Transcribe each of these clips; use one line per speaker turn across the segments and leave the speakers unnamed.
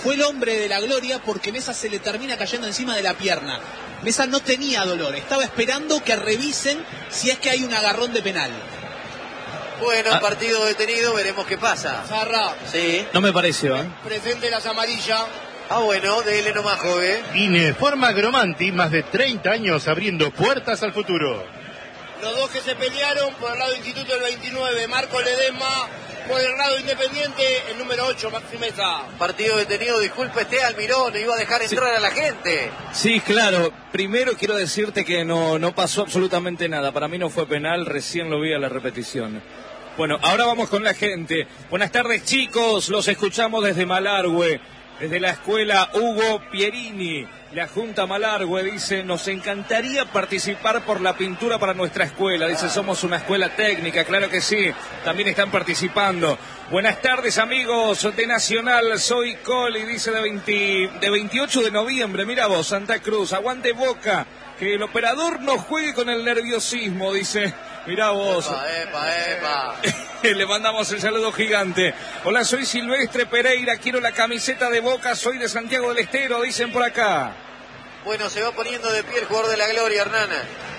fue el hombre de la gloria porque Mesa se le termina cayendo encima de la pierna. Mesa no tenía dolor, estaba esperando que revisen si es que hay un agarrón de penal.
Bueno, partido detenido, veremos qué pasa.
Zarra.
Sí.
No me pareció, ¿eh?
Presente las amarillas.
Bueno, dele nomás, joven.
Ineforma Gromanti, más de 30 años abriendo puertas al futuro.
Los dos que se pelearon por el lado Instituto del 29, Marco Ledesma, por el lado Independiente, el número 8, Maxi Mesa.
Partido detenido, disculpe, Almirón, iba a dejar entrar a la gente.
Sí, claro. Primero quiero decirte que no pasó absolutamente nada. Para mí no fue penal, recién lo vi a la repetición. Bueno, ahora vamos con la gente. Buenas tardes, chicos. Los escuchamos desde Malargüe, desde la escuela Hugo Pierini. La Junta Malargüe dice, nos encantaría participar por la pintura para nuestra escuela. Dice, somos una escuela técnica, claro que sí. También están participando. Buenas tardes, amigos de Nacional. Soy Coli, dice de 28 de noviembre. Mira vos, Santa Cruz. Aguante Boca. Que el operador no juegue con el nerviosismo, dice. Mirá vos.
Epa.
Le mandamos el saludo gigante. Hola, soy Silvestre Pereira, quiero la camiseta de Boca, soy de Santiago del Estero, dicen por acá.
Bueno, se va poniendo de pie el jugador de la gloria, Hernán.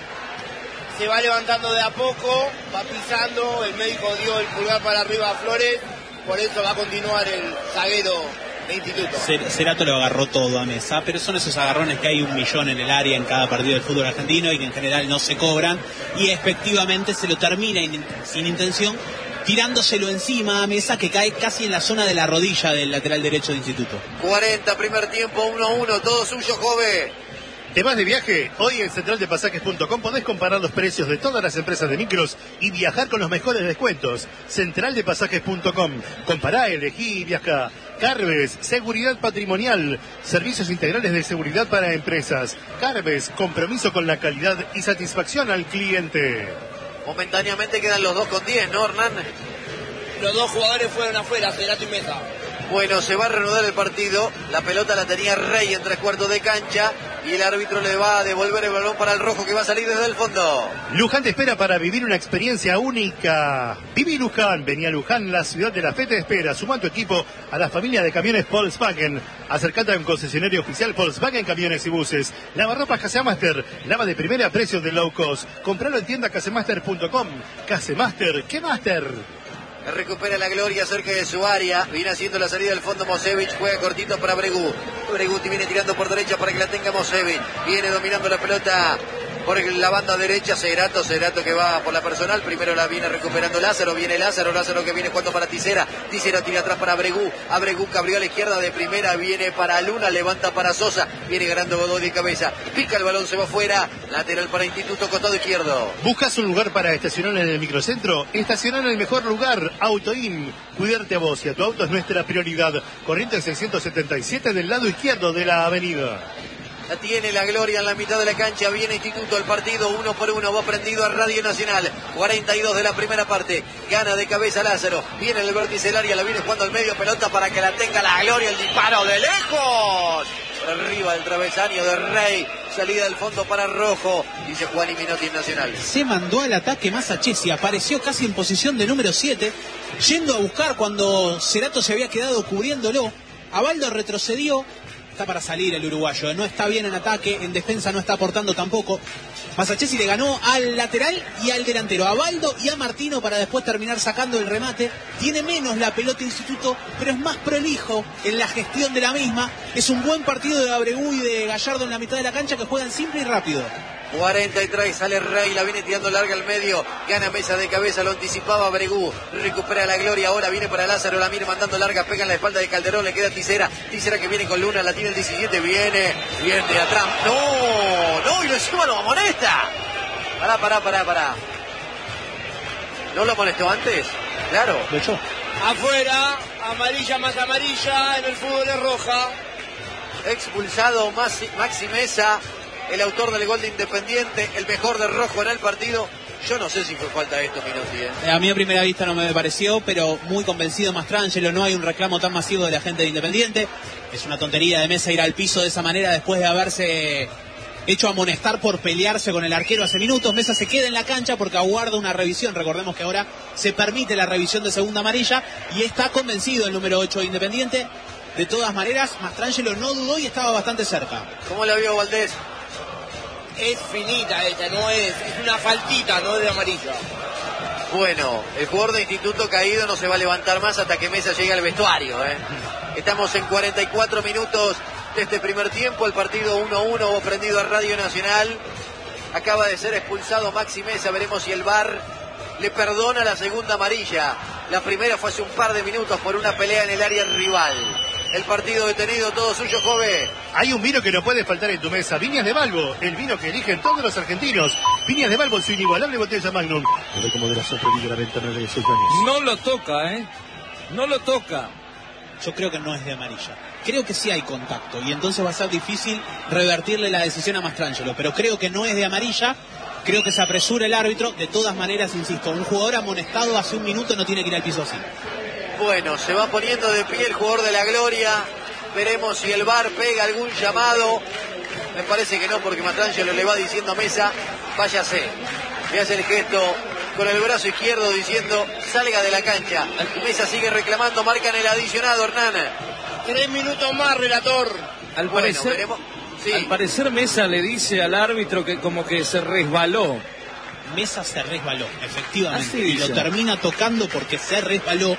Se va levantando de a poco, va pisando, el médico dio el pulgar para arriba a Flores, por eso va a continuar el zaguero de Instituto.
Cerato lo agarró todo a Mesa, pero son esos agarrones que hay 1 millón en el área en cada partido del fútbol argentino y que en general no se cobran, y efectivamente se lo termina sin intención, tirándoselo encima a Mesa, que cae casi en la zona de la rodilla del lateral derecho de Instituto.
40, primer tiempo, 1-1, todo suyo, joven.
¿Te vas de viaje? Hoy en centraldepasajes.com podés comparar los precios de todas las empresas de micros y viajar con los mejores descuentos. Centraldepasajes.com. Compará, elegí y viajá. Carves, seguridad patrimonial, servicios integrales de seguridad para empresas. Carves, compromiso con la calidad y satisfacción al cliente.
Momentáneamente quedan los 2 con 10, ¿no, Hernán?
Los dos jugadores fueron afuera, Cerato y Mesa.
Bueno, se va a reanudar el partido. La pelota la tenía Rey en 3/4 de cancha. Y el árbitro le va a devolver el balón para el rojo, que va a salir desde el fondo.
Luján te espera para vivir una experiencia única. Viví Luján. Vení a Luján, la ciudad de la fe te espera. Suma a tu equipo a la familia de camiones Volkswagen. Acercate a un concesionario oficial Volkswagen Camiones y Buses. Lavarropas Casemaster. Lava de primera a precios de low cost. Compralo en tienda casemaster.com. Casemaster, ¿qué master?
Recupera la gloria cerca de su área. Viene haciendo la salida del fondo Mosevich. Juega cortito para Bregú. Bregú viene tirando por derecha para que la tenga Mosevich. Viene dominando la pelota por la banda derecha. Cerato que va por la personal. Primero la viene recuperando Lázaro. Viene Lázaro que viene jugando para Tisera. Tisera tira atrás para Bregú. A Bregú que abrió a la izquierda de primera. Viene para Luna. Levanta para Sosa. Viene ganando Godoy de cabeza. Pica el balón, se va afuera. Lateral para Instituto, costado izquierdo.
¿Buscas un lugar para estacionar en el microcentro? Estacionar en el mejor lugar. Autoin. Cuidarte a vos y a tu auto es nuestra prioridad. Corriente 677 del lado izquierdo de la avenida.
La tiene la gloria en la mitad de la cancha. Viene Instituto el partido 1-1. Va prendido a Radio Nacional. 42 de la primera parte. Gana de cabeza Lázaro. Viene en el vértice del área. La viene jugando al medio. Pelota para que la tenga la gloria. El disparo de lejos. Por arriba del travesaño de Rey. Salida del fondo para Rojo. Dice Juan y Minotti en Nacional.
Se mandó al ataque Masachesi. Apareció casi en posición de número 7. Yendo a buscar cuando Cerato se había quedado cubriéndolo. Abaldo retrocedió. Está para salir el uruguayo, no está bien en ataque, en defensa no está aportando tampoco. Masachesi le ganó al lateral y al delantero, a Baldo y a Martino, para después terminar sacando el remate. Tiene menos la pelota Instituto, pero es más prolijo en la gestión de la misma. Es un buen partido de Abregú y de Gallardo en la mitad de la cancha, que juegan simple y rápido.
43, sale Rey, la viene tirando larga al medio, gana Mesa de cabeza, lo anticipaba Bregú, recupera la gloria, ahora viene para Lázaro, la viene mandando larga, pega en la espalda de Calderón, le queda Tisera que viene con Luna, la tiene el 17, viene de atrás, no, y lo encima lo amonesta. Pará. ¿No lo amonestó antes? Claro.
Lo echó.
Afuera, amarilla más amarilla, en el fútbol es roja.
Expulsado Maxi Mesa, el autor del gol de Independiente, el mejor de Rojo en el partido. Yo no sé si fue falta esto, Minotti.
A mí a primera vista no me pareció, pero muy convencido Mastrangelo. No hay un reclamo tan masivo de la gente de Independiente. Es una tontería de Mesa ir al piso de esa manera después de haberse hecho amonestar por pelearse con el arquero hace minutos. Mesa se queda en la cancha porque aguarda una revisión. Recordemos que ahora se permite la revisión de segunda amarilla y está convencido el número 8 de Independiente. De todas maneras, Mastrangelo no dudó y estaba bastante cerca.
¿Cómo la vio Valdés?
Es finita esta, no es una faltita, no es de amarilla.
Bueno, el jugador de Instituto caído no se va a levantar más hasta que Mesa llegue al vestuario. Estamos en 44 minutos de este primer tiempo. El partido 1-1, hubo prendido a Radio Nacional. Acaba de ser expulsado Maxi Mesa. Veremos si el VAR le perdona la segunda amarilla. La primera fue hace un par de minutos por una pelea en el área rival. El partido detenido, todo suyo, Jove.
Hay un vino que no puede faltar en tu mesa. Viñas de Balbo, el vino que eligen todos los argentinos. Viñas de Balbo, su inigualable botella Magnum. Pero como de la la ventana de 6 años.
No lo toca, No lo toca.
Yo creo que no es de amarilla. Creo que sí hay contacto y entonces va a ser difícil revertirle la decisión a Mastrangelo. Pero creo que no es de amarilla. Creo que se apresura el árbitro. De todas maneras, insisto, un jugador amonestado hace un minuto no tiene que ir al piso así.
Bueno, se va poniendo de pie el jugador de la Gloria. Veremos si el VAR pega algún llamado. Me parece que no, porque Mastrangelo le va diciendo a Mesa, váyase. Le hace el gesto con el brazo izquierdo diciendo, salga de la cancha. Mesa sigue reclamando, marcan el adicionado, Hernán.
3 minutos más, relator.
Al parecer Mesa le dice al árbitro que como que se resbaló.
Mesa se resbaló, efectivamente.
Así
y
dice.
lo termina tocando porque se resbaló.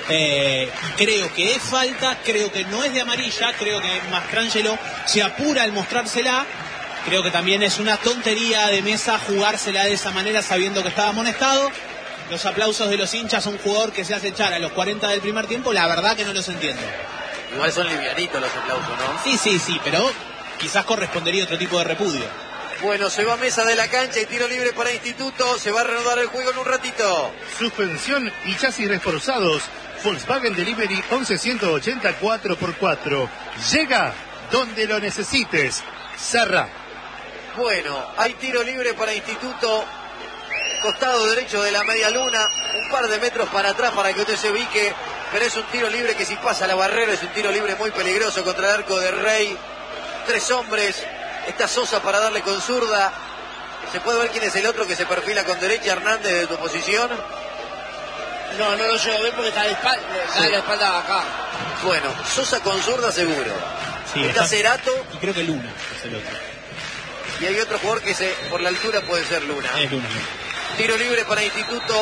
Creo que es falta, creo que no es de amarilla, creo que Mastrangelo se apura al mostrársela. Creo que también es una tontería de Mesa jugársela de esa manera sabiendo que estaba amonestado. Los aplausos de los hinchas a un jugador que se hace echar a los 40 del primer tiempo, la verdad que no los entiendo.
Igual son livianitos los aplausos, ¿no?
Sí, pero quizás correspondería otro tipo de repudio.
Bueno, se va Mesa de la cancha y tiro libre para Instituto. Se va a reanudar el juego en un ratito.
Suspensión y chasis reforzados. Volkswagen Delivery 11180 4x4. Llega donde lo necesites. Serra.
Bueno, hay tiro libre para Instituto. Costado derecho de la media luna. Un par de metros para atrás para que usted se ubique. Pero es un tiro libre que si pasa la barrera es un tiro libre muy peligroso contra el arco de Rey. 3 hombres. Está Sosa para darle con zurda. ¿Se puede ver quién es el otro que se perfila con derecha, Hernández, de tu posición?
No lo llego a ver porque está de espalda, la espalda acá.
Bueno, Sosa con zurda seguro.
Sí,
está Cerato.
Y creo que Luna es el otro.
Y hay otro jugador que por la altura puede ser Luna.
Es Luna.
Tiro libre para Instituto.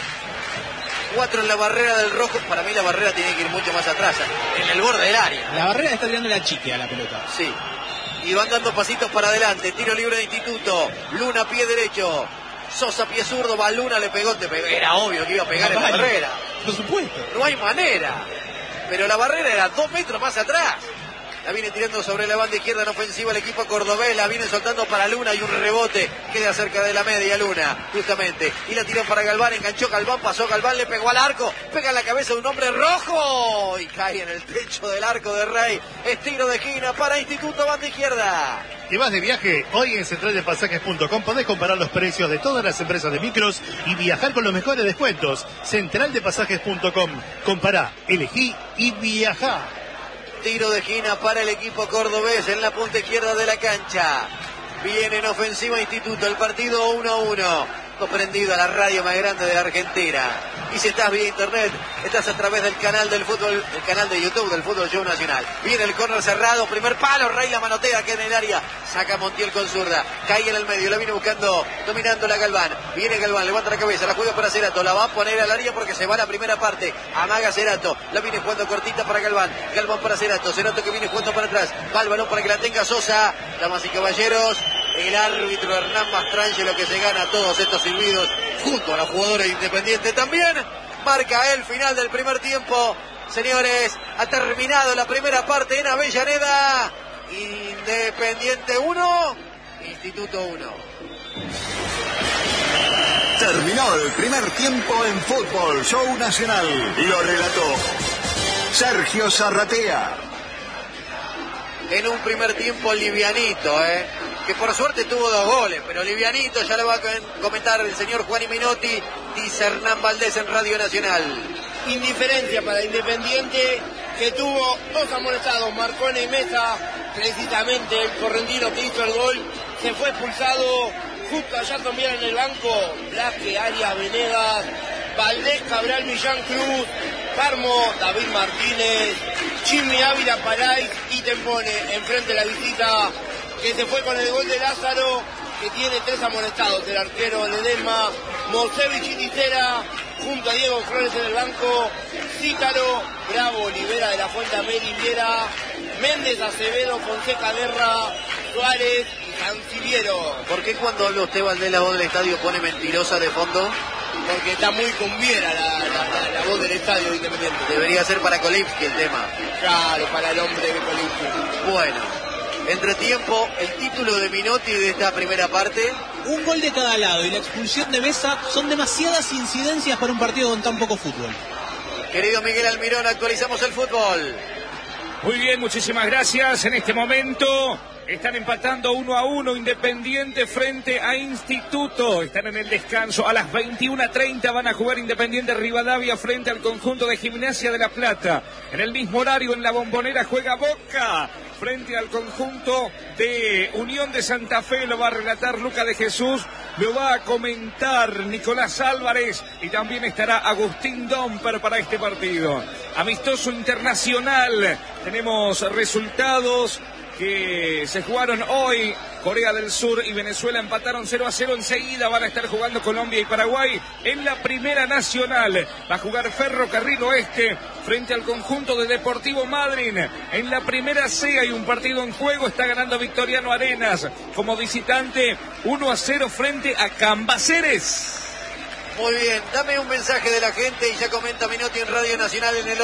4 en la barrera del rojo. Para mí la barrera tiene que ir mucho más atrás, en el borde del área.
La barrera está tirando la chique a la pelota.
Sí. Y van dando pasitos para adelante. Tiro libre de Instituto. Luna, pie derecho. Sosa, pie zurdo. Va Luna, le pegó. Era obvio que iba a pegar en la barrera.
Por supuesto.
No hay manera. Pero la barrera era 2 metros más atrás. La viene tirando sobre la banda izquierda en ofensiva el equipo cordobés. La viene soltando para Luna y un rebote. Queda cerca de la media Luna, justamente. Y la tiró para Galván. Enganchó Galván, pasó Galván, le pegó al arco. Pega en la cabeza de un hombre rojo. Y cae en el techo del arco de Rey. Es tiro de esquina para Instituto, banda izquierda.
¿Te vas de viaje? Hoy en centraldepasajes.com podés comparar los precios de todas las empresas de micros y viajar con los mejores descuentos. Centraldepasajes.com. Compará, elegí y viajá.
Tiro de esquina para el equipo cordobés en la punta izquierda de la cancha. Viene en ofensiva Instituto, el partido 1-1. Prendido a la radio más grande de la Argentina. Y si estás vía internet, estás a través del canal del fútbol, el canal de YouTube del Fútbol Show Nacional. Viene el córner cerrado, primer palo, Rey la manotea, queda en el área, saca Montiel con zurda, cae en el medio, la viene buscando, dominando la Galván. Viene Galván, levanta la cabeza, la juega para Cerato, la va a poner al área porque se va a la primera parte. Amaga Cerato, la viene jugando cortita para Galván, Galván para Cerato, Cerato que viene jugando para atrás, va el balón para que la tenga Sosa. Damas y caballeros, el árbitro Hernán Mastrangelo que se gana todos estos silbidos junto a los jugadores independientes también. Marca el final del primer tiempo. Señores, ha terminado la primera parte en Avellaneda. Independiente 1, Instituto 1.
Terminó el primer tiempo en Fútbol Show Nacional. Lo relató Sergio Zarratea.
En un primer tiempo livianito, que por suerte tuvo 2 goles, pero livianito, ya lo va a comentar el señor Juan Minotti, dice Hernán Valdés en Radio Nacional.
Indiferencia para Independiente, que tuvo 2 amonestados, Marcone y Mesa, precisamente el correntino que hizo el gol, se fue expulsado, justo allá también en el banco, Blasque, Arias, Venegas, Valdés, Cabral, Millán, Cruz, Parmo, David Martínez, Jimmy Ávila Palay y Tempone enfrente de la visita, que se fue con el gol de Lázaro, que tiene 3 amonestados, el arquero Ledesma, Mosevich y Ticera, junto a Diego Flores en el banco, Cítaro, Bravo, Olivera de la Fuente, Ameri, Viera, Méndez, Acevedo, Fonseca, Guerra, Suárez y Canciliero.
¿Por qué cuando habla usted, Valdés, la voz del estadio pone mentirosa de fondo?
Porque está muy cumbiera la voz del estadio Independiente.
Debería ser para Kolipski el tema.
Claro, para el hombre de Kolipski.
Bueno, entretiempo, el título de Minotti de esta primera parte.
Un gol de cada lado y la expulsión de Mesa son demasiadas incidencias para un partido con tan poco fútbol.
Querido Miguel Almirón, actualizamos el fútbol.
Muy bien, muchísimas gracias. En este momento están empatando 1-1 Independiente frente a Instituto. Están en el descanso. A las 21:30 van a jugar Independiente Rivadavia frente al conjunto de Gimnasia de La Plata. En el mismo horario en la Bombonera juega Boca frente al conjunto de Unión de Santa Fe. Lo va a relatar Luca de Jesús, lo va a comentar Nicolás Álvarez y también estará Agustín Domper para este partido. Amistoso internacional, tenemos resultados que se jugaron hoy. Corea del Sur y Venezuela empataron 0-0. Enseguida van a estar jugando Colombia y Paraguay en la Primera Nacional. Va a jugar Ferrocarril Oeste frente al conjunto de Deportivo Madryn. En la Primera C hay un partido en juego. Está ganando Victoriano Arenas como visitante 1-0 frente a Cambaceres.
Muy bien, dame un mensaje de la gente y ya comenta Minotti en Radio Nacional en el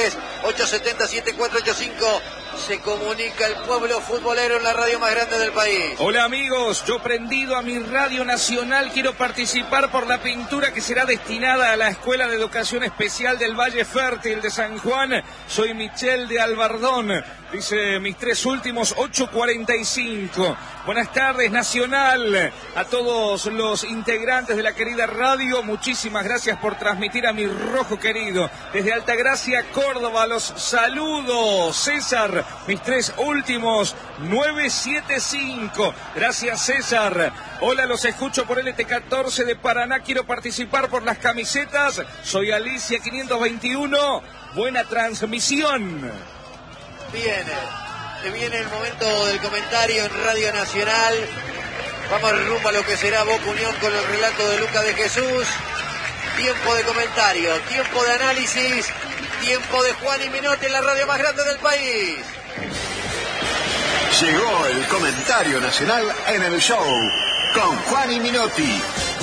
11-3-870-7485. Se comunica el pueblo futbolero en la radio más grande del país.
Hola amigos, yo prendido a mi Radio Nacional quiero participar por la pintura que será destinada a la Escuela de Educación Especial del Valle Fértil de San Juan. Soy Michel de Albardón. Dice mis 3 últimos 8:45. Buenas tardes Nacional, a todos los integrantes de la querida radio, muchísimas gracias por transmitir a mi rojo querido. Desde Altagracia, Córdoba, los saludos. César, mis 3 últimos 975. Gracias César. Hola, los escucho por LT14 de Paraná, quiero participar por las camisetas. Soy Alicia 521. Buena transmisión.
Viene el momento del comentario en Radio Nacional. Vamos rumbo a lo que será Boca Unión con el relato de Luca de Jesús. Tiempo de comentario, tiempo de análisis, tiempo de Juan y Minotti en la radio más grande del país.
Llegó el comentario nacional en el show con Juan y Minotti.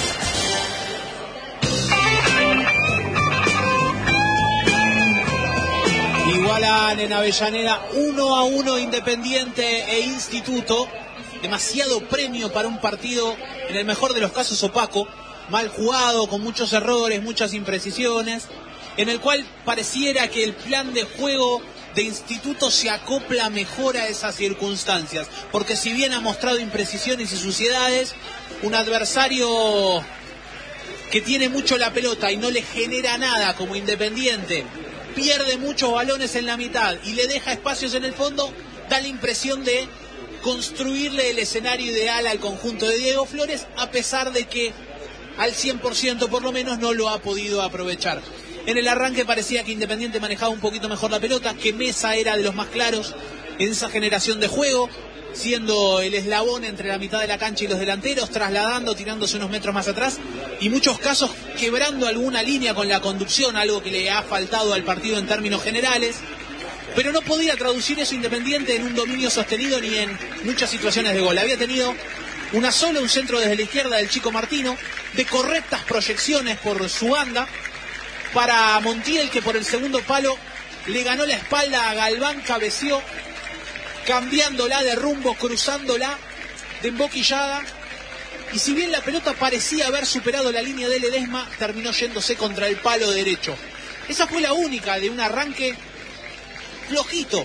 Igualan en Avellaneda 1-1 Independiente e Instituto. Demasiado premio para un partido, en el mejor de los casos opaco, mal jugado, con muchos errores, muchas imprecisiones, en el cual pareciera que el plan de juego de Instituto se acopla mejor a esas circunstancias, porque si bien ha mostrado imprecisiones y suciedades, un adversario que tiene mucho la pelota y no le genera nada como Independiente, pierde muchos balones en la mitad y le deja espacios en el fondo, da la impresión de construirle el escenario ideal al conjunto de Diego Flores, a pesar de que al 100% por lo menos no lo ha podido aprovechar. En el arranque parecía que Independiente manejaba un poquito mejor la pelota, que Mesa era de los más claros en esa generación de juego, siendo el eslabón entre la mitad de la cancha y los delanteros, trasladando, tirándose unos metros más atrás, y muchos casos quebrando alguna línea con la conducción, algo que le ha faltado al partido en términos generales, pero no podía traducir eso Independiente en un dominio sostenido ni en muchas situaciones de gol. Había tenido una sola, un centro desde la izquierda del Chico Martino, de correctas proyecciones por su banda, para Montiel, que por el segundo palo le ganó la espalda a Galván, cabeció, cambiándola de rumbo, cruzándola de emboquillada, y si bien la pelota parecía haber superado la línea de Ledesma, terminó yéndose contra el palo derecho. Esa fue la única de un arranque flojito.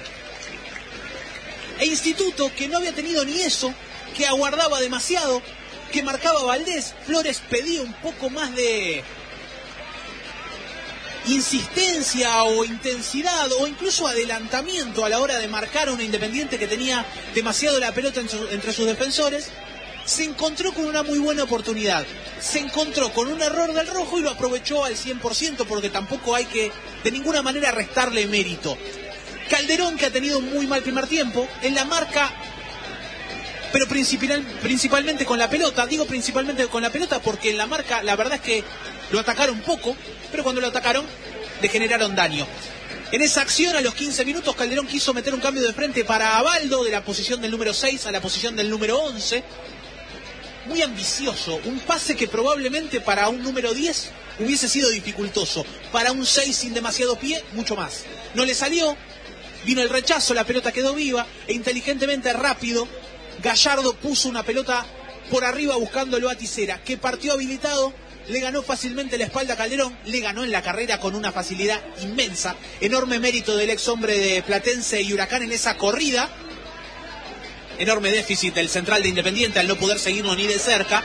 E Instituto, que no había tenido ni eso, que aguardaba demasiado, que marcaba Valdés, Flores pedía un poco más de insistencia o intensidad o incluso adelantamiento a la hora de marcar a un Independiente que tenía demasiado la pelota entre sus defensores, se encontró con una muy buena oportunidad. Se encontró con un error del rojo y lo aprovechó al 100%, porque tampoco hay que de ninguna manera restarle mérito. Calderón, que ha tenido un muy mal primer tiempo, en la marca, pero principalmente con la pelota. Digo principalmente con la pelota porque en la marca la verdad es que lo atacaron poco, pero cuando lo atacaron le generaron daño. En esa acción, a los 15 minutos, Calderón quiso meter un cambio de frente para Abaldo, de la posición del número 6 a la posición del número 11. Muy ambicioso, un pase que probablemente para un número 10 hubiese sido dificultoso, para un 6 sin demasiado pie, mucho más. No le salió, vino el rechazo, la pelota quedó viva, e inteligentemente rápido, Gallardo puso una pelota por arriba buscándolo a Tisera, que partió habilitado, le ganó fácilmente la espalda a Calderón, le ganó en la carrera con una facilidad inmensa, enorme mérito del ex hombre de Platense y Huracán en esa corrida, enorme déficit del central de Independiente al no poder seguirlo ni de cerca,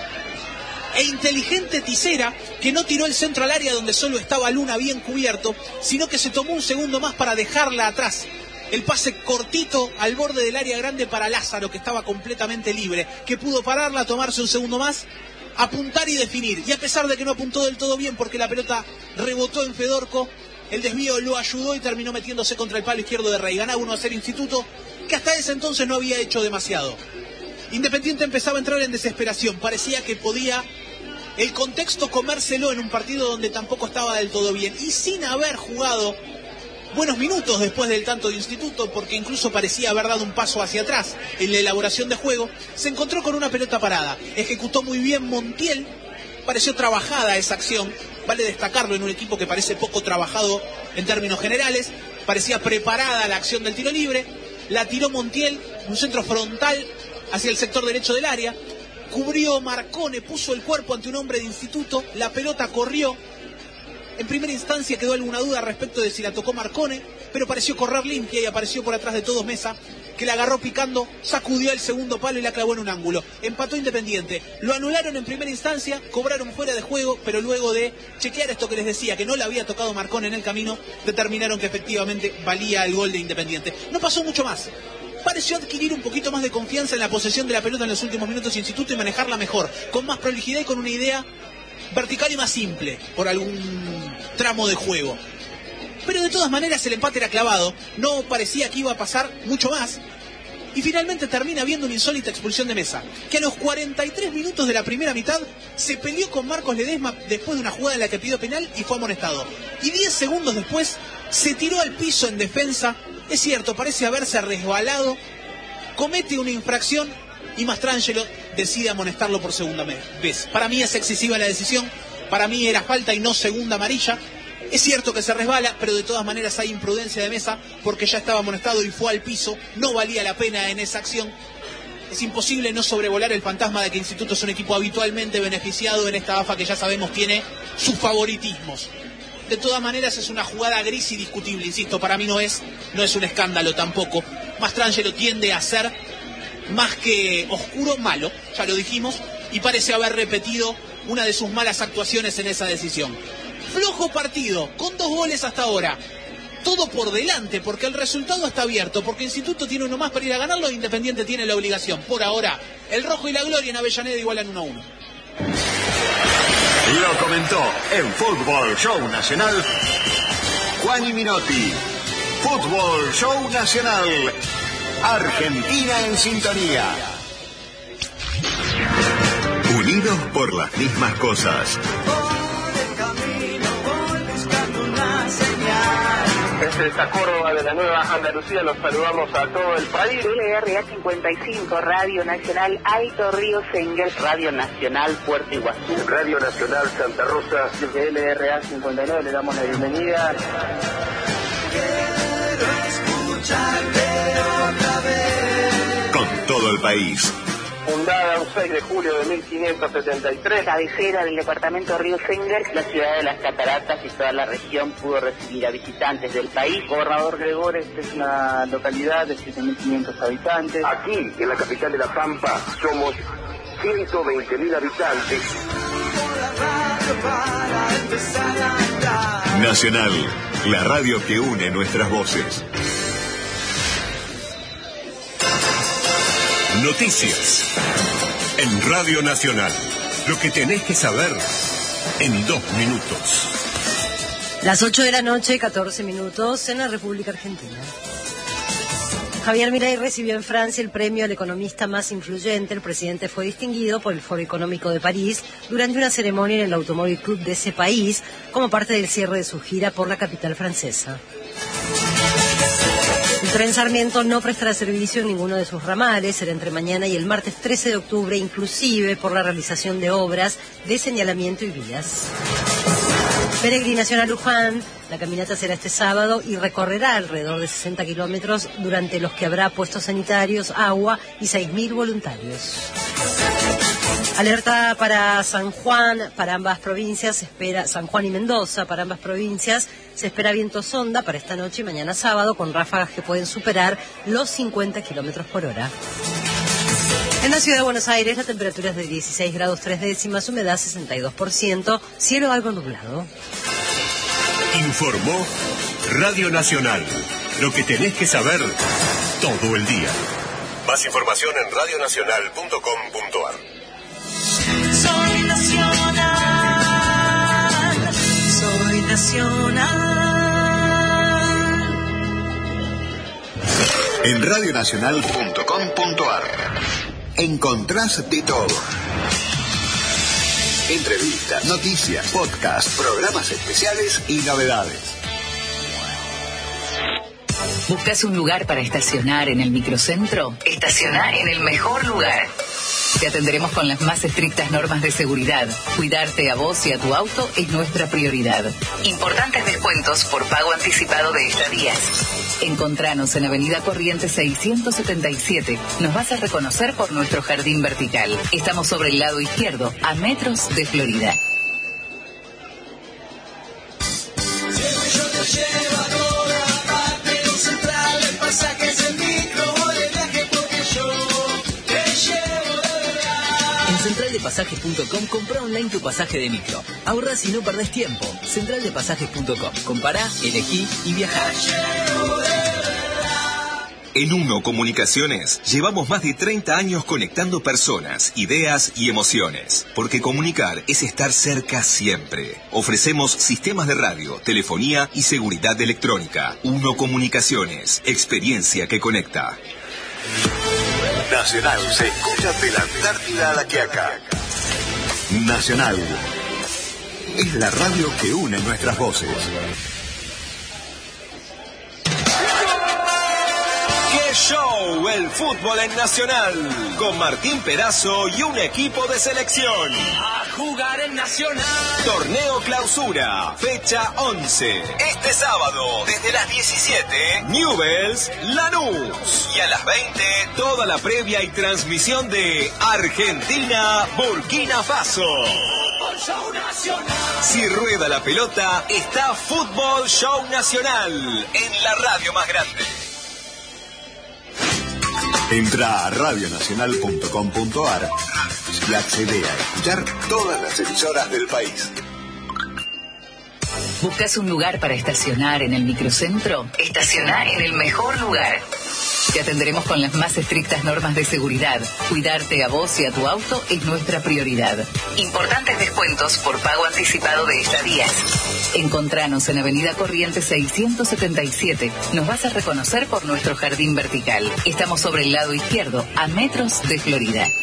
e inteligente Tisera, que no tiró el centro al área donde solo estaba Luna bien cubierto, sino que se tomó un segundo más para dejarla atrás. El pase cortito al borde del área grande para Lázaro, que estaba completamente libre, que pudo pararla, tomarse un segundo más, apuntar y definir. Y a pesar de que no apuntó del todo bien porque la pelota rebotó en Fedorco, el desvío lo ayudó y terminó metiéndose contra el palo izquierdo de Rey. Ganaba 1-0 Instituto, que hasta ese entonces no había hecho demasiado. Independiente empezaba a entrar en desesperación. Parecía que podía el contexto comérselo en un partido donde tampoco estaba del todo bien. Y sin haber jugado buenos minutos después del tanto de Instituto, porque incluso parecía haber dado un paso hacia atrás en la elaboración de juego, se encontró con una pelota parada. Ejecutó muy bien Montiel, pareció trabajada esa acción, vale destacarlo en un equipo que parece poco trabajado en términos generales, parecía preparada la acción del tiro libre, la tiró Montiel, un centro frontal hacia el sector derecho del área, cubrió Marcone, puso el cuerpo ante un hombre de Instituto, la pelota corrió. En primera instancia quedó alguna duda respecto de si la tocó Marcone, pero pareció correr limpia y apareció por atrás de todos Mesa, que la agarró picando, sacudió el segundo palo y la clavó en un ángulo. Empató Independiente. Lo anularon en primera instancia, cobraron fuera de juego, pero luego de chequear esto que les decía, que no le había tocado Marcone en el camino, determinaron que efectivamente valía el gol de Independiente. No pasó mucho más. Pareció adquirir un poquito más de confianza en la posesión de la pelota en los últimos minutos Instituto y manejarla mejor, con más prolijidad y con una idea vertical y más simple por algún tramo de juego. Pero de todas maneras el empate era clavado, no parecía que iba a pasar mucho más, y finalmente termina habiendo una insólita expulsión de Mesa, que a los 43 minutos de la primera mitad se peleó con Marcos Ledesma después de una jugada en la que pidió penal y fue amonestado, y 10 segundos después se tiró al piso en defensa. Es cierto, parece haberse resbalado, comete una infracción y Mastrangelo decide amonestarlo por segunda vez. Para mí es excesiva la decisión, para mí era falta y no segunda amarilla. Es cierto que se resbala, pero de todas maneras hay imprudencia de Mesa porque ya estaba amonestado y fue al piso, no valía la pena en esa acción. Es imposible no sobrevolar el fantasma de que Instituto es un equipo habitualmente beneficiado en esta AFA que ya sabemos tiene sus favoritismos. De todas maneras es una jugada gris y discutible, insisto, para mí no es un escándalo tampoco. Mastrangelo tiende a ser más que oscuro, malo, ya lo dijimos, y parece haber repetido una de sus malas actuaciones en esa decisión. Flojo partido, con 2 goles hasta ahora. Todo por delante, porque el resultado está abierto, porque Instituto tiene uno más para ir a ganarlo e Independiente tiene la obligación. Por ahora, el Rojo y la Gloria en Avellaneda igualan 1-1.
Lo comentó en Fútbol Show Nacional Juan Minotti. Fútbol Show Nacional. Argentina en sintonía. Unidos por las mismas cosas.
Desde esta Córdoba de la Nueva Andalucía los saludamos a todo el país.
LRA 55, Radio Nacional Alto Río Senguel,
Radio Nacional Puerto Iguazú,
Radio Nacional Santa Rosa.
Desde LRA 59 le damos la bienvenida.
Quiero escucharte otra vez. Con todo el país.
Fundada un 6 de julio de 1573.
Cabecera del departamento Río Senguer.
La ciudad de las Cataratas y toda la región pudo recibir a visitantes del país. Gobernador Gregores es una localidad de 7.500 habitantes.
Aquí, en la capital de La Pampa, somos 120.000 habitantes.
Nacional, la radio que une nuestras voces. Noticias. En Radio Nacional, lo que tenés que saber en 2 minutos.
Las 8 de la noche, 14 minutos, en la República Argentina. Javier Milei recibió en Francia el premio al economista más influyente. El presidente fue distinguido por el Foro Económico de París durante una ceremonia en el Automóvil Club de ese país, como parte del cierre de su gira por la capital francesa. El tren Sarmiento no prestará servicio en ninguno de sus ramales, será entre mañana y el martes 13 de octubre, inclusive por la realización de obras de señalamiento y vías. Peregrinación a Luján. La caminata será este sábado y recorrerá alrededor de 60 kilómetros, durante los que habrá puestos sanitarios, agua y 6.000 voluntarios. Alerta para San Juan, para ambas provincias, se espera, San Juan y Mendoza, para ambas provincias, se espera viento sonda para esta noche y mañana sábado, con ráfagas que pueden superar los 50 kilómetros por hora. En la ciudad de Buenos Aires la temperatura es de 16 grados 3 décimas, humedad 62%, cielo algo nublado.
Informó Radio Nacional. Lo que tenés que saber todo el día. Más información en radionacional.com.ar.
Soy nacional, soy nacional.
En radionacional.com.ar encontrás de todo. Entrevistas, noticias, podcasts, programas especiales y novedades.
¿Buscas un lugar para estacionar en el microcentro? Estaciona en el mejor lugar. Te atenderemos con las más estrictas normas de seguridad. Cuidarte a vos y a tu auto es nuestra prioridad. Importantes descuentos por pago anticipado de estadías. Encontranos en Avenida Corrientes 677. Nos vas a reconocer por nuestro jardín vertical. Estamos sobre el lado izquierdo, a metros de Florida.
Centraldepasajes.com, compra online tu pasaje de micro. Ahorrás y no perdés tiempo. Centraldepasajes.com. Compará, elegí y viajá.
En Uno Comunicaciones llevamos más de 30 años conectando personas, ideas y emociones. Porque comunicar es estar cerca siempre. Ofrecemos sistemas de radio, telefonía y seguridad electrónica. Uno Comunicaciones, experiencia que conecta.
Nacional se escucha de la Antártida a la Quiaca. Nacional es la radio que une nuestras voces.
¡Qué show! El fútbol en Nacional. Con Martín Perazo y un equipo de selección.
A jugar en Nacional.
Torneo Clausura, fecha 11. Este sábado, desde las 17, Newell's Lanús. Y a las 20, toda la previa y transmisión de Argentina-Burkina Faso.
Fútbol Show Nacional.
Si rueda la pelota, está Fútbol Show Nacional en la radio más grande.
Entra a radionacional.com.ar y accede a escuchar todas las emisoras del país.
¿Buscas un lugar para estacionar en el microcentro? Estaciona en el mejor lugar. Te atenderemos con las más estrictas normas de seguridad. Cuidarte a vos y a tu auto es nuestra prioridad. Importantes descuentos por pago anticipado de estadías. Encontranos en Avenida Corrientes 677. Nos vas a reconocer por nuestro jardín vertical. Estamos sobre el lado izquierdo, a metros de Florida.